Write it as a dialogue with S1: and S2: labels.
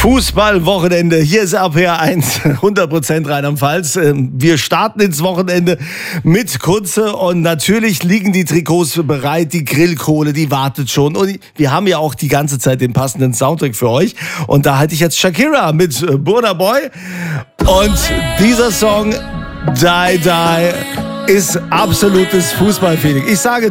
S1: Fußballwochenende. Hier ist RPR 1, 100% Rheinland-Pfalz. Wir starten ins Wochenende mit Kunze und natürlich liegen die Trikots bereit, die Grillkohle, die wartet schon. Und wir haben ja auch die ganze Zeit den passenden Soundtrack für euch. Und da hatte ich jetzt Shakira mit Burna Boy. Und dieser Song, Die Die, ist absolutes Fußballfeeling. Ich sage